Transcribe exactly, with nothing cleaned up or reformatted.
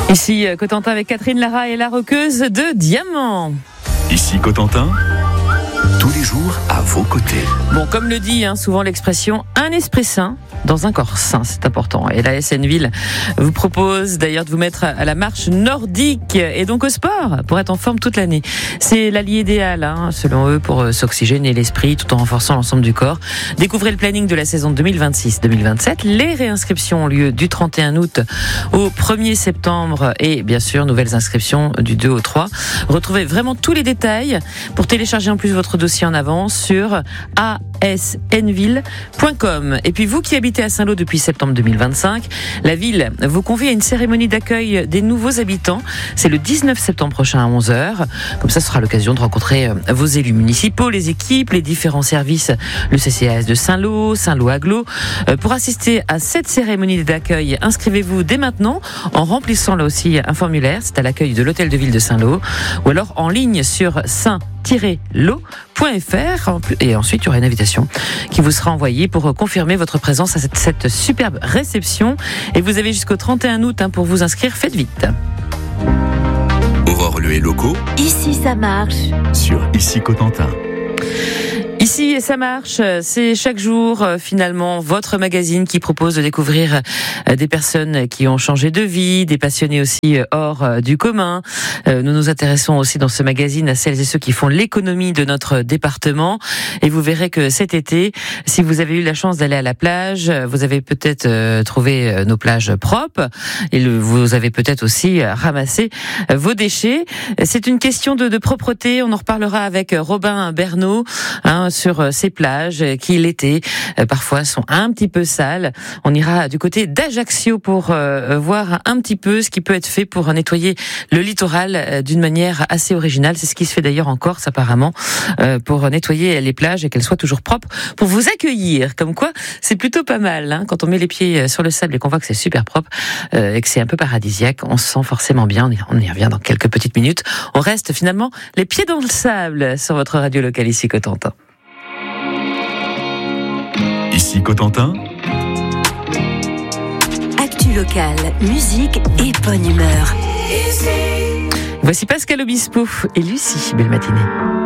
Ici Cotentin avec Catherine Lara et la roqueuse de diamants. Ici Cotentin, tous les jours à vos côtés. Bon, comme le dit hein, souvent l'expression, un esprit sain dans un corps sain, c'est important. Et la S N Ville vous propose d'ailleurs de vous mettre à la marche nordique et donc au sport pour être en forme toute l'année. C'est l'allié idéal, hein, selon eux, pour s'oxygéner l'esprit tout en renforçant l'ensemble du corps. Découvrez le planning de la saison deux mille vingt-six deux mille vingt-sept. Les réinscriptions ont lieu du trente et un août au premier septembre et bien sûr, nouvelles inscriptions du deux au trois. Retrouvez vraiment tous les détails pour télécharger en plus votre dossier en avance sur a s n ville point com. Et puis vous qui habitez à Saint-Lô depuis septembre deux mille vingt-cinq, la ville vous convie à une cérémonie d'accueil des nouveaux habitants. C'est le dix-neuf septembre prochain à onze heures. Comme ça, ce sera l'occasion de rencontrer vos élus municipaux, les équipes, les différents services, le C C A S de Saint-Lô, Saint-Lô Agglo. Pour assister à cette cérémonie d'accueil, inscrivez-vous dès maintenant en remplissant là aussi un formulaire. C'est à l'accueil de l'hôtel de ville de Saint-Lô ou alors en ligne sur saint tiret lo point f r et ensuite il y aura une invitation qui vous sera envoyée pour confirmer votre présence à cette, cette superbe réception et vous avez jusqu'au trente et un août hein, pour vous inscrire, faites vite. Aurore Leu et locaux. Ici ça marche. Sur Ici Cotentin. Ici, et ça marche, c'est chaque jour finalement votre magazine qui propose de découvrir des personnes qui ont changé de vie, des passionnés aussi hors du commun. Nous nous intéressons aussi dans ce magazine à celles et ceux qui font l'économie de notre département. Et vous verrez que cet été, si vous avez eu la chance d'aller à la plage, vous avez peut-être trouvé nos plages propres et vous avez peut-être aussi ramassé vos déchets. C'est une question de, de propreté, on en reparlera avec Robin Bernot, hein, sur ces plages qui l'été parfois sont un petit peu sales. On ira du côté d'Ajaccio pour euh, voir un petit peu ce qui peut être fait pour nettoyer le littoral euh, d'une manière assez originale. C'est ce qui se fait d'ailleurs en Corse apparemment euh, pour nettoyer les plages et qu'elles soient toujours propres pour vous accueillir. Comme quoi, c'est plutôt pas mal hein, quand on met les pieds sur le sable et qu'on voit que c'est super propre euh, et que c'est un peu paradisiaque. On se sent forcément bien. On y, on y revient dans quelques petites minutes. On reste finalement les pieds dans le sable sur votre radio locale ici Cotentin. Ici Cotentin. Actu locale, musique et bonne humeur. Voici Pascal Obispo et Lucie. Belle matinée.